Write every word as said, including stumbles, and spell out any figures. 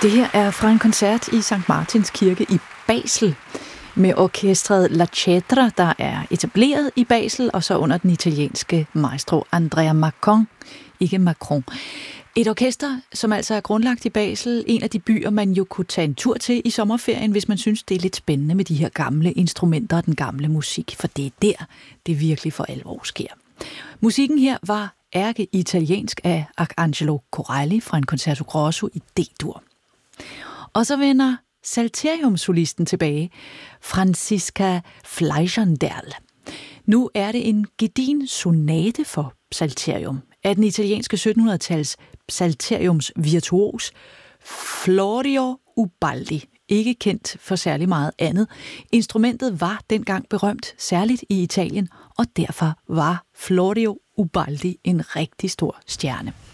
Det her er fra en koncert i Sankt Martins Kirke i Basel med orkestret La Cetra, der er etableret i Basel, og så under den italienske maestro Andrea Macron, ikke Macron. Et orkester, som altså er grundlagt i Basel, en af de byer, man jo kunne tage en tur til i sommerferien, hvis man synes, det er lidt spændende med de her gamle instrumenter og den gamle musik, for det er der, det virkelig for alvor sker. Musikken her var ærke-italiensk af Arcangelo Corelli fra en concerto grosso i D-dur. Og så vender Psalterium-solisten tilbage, Franziska Fleischerndal. Nu er det en gedigen sonate for Psalterium af den italienske syttenhundrede-tals Psalteriums virtuos Florio Ubaldi, ikke kendt for særlig meget andet. Instrumentet var dengang berømt, særligt i Italien, og derfor var Florio Ubaldi en rigtig stor stjerne.